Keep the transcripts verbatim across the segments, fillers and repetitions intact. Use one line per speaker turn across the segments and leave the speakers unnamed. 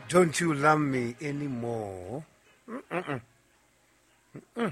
Don't you love me anymore? Mm-mm. Mm-mm.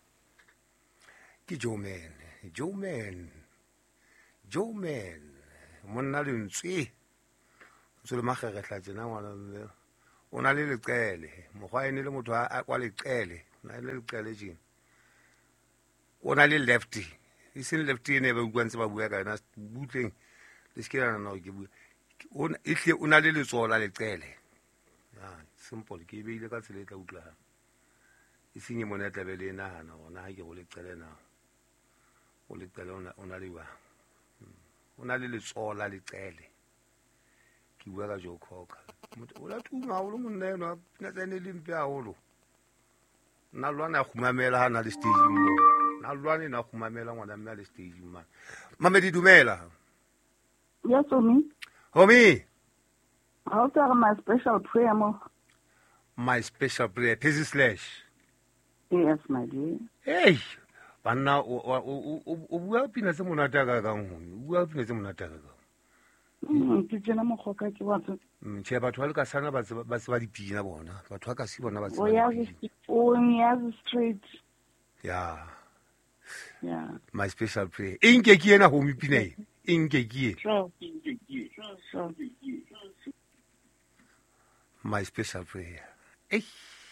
Ke Joe Man, Joe Man, Joe Man. Monna le ntswe. So le magegetla tsena ngwana o na le leqele. Mogwa ene le motho a kwa leqele. Na le leqele jeng. O na le lefty. E se lefty ene ba bua ntse ba bua ka na butleng. Le skela na go ke bua. O e hle o na le letsola leqele. Ah, simple ke be ile ka tsela e tla utla. E senye mona tla be le nahana gona ha ke go leqele na. O leqele ona le ba. Ona le letsola leqele. Ke bua ka Joe Cocker. O la tuma o lo monna eno na tsene le mpe haholo. Na lwana a khumamela ha na le stage mo. Na lwana na khumamela ngwana mme le stage mo. Mamedi dumela.
Yes, Omi.
Homi.
I'll tell my special prayer mo.
My special prayer. This slash.
Yes, my dear.
Hey. Banna o o o bua pina se monata ka ka ngwe. O bua pina se monata ka ka.
Mm, ke tsena mo khoka ke batho.
Mm, che batho ba le ka sana ba ba se ba dipina bona. Batho ba ka si bona ba se
O
ba
ya
dipina.
o ni ya straight.
Yeah.
Yeah.
My special prayer. Inke ke ena Homi pina e. Inke ke.
Sure. Sure.
My special prayer. Hey.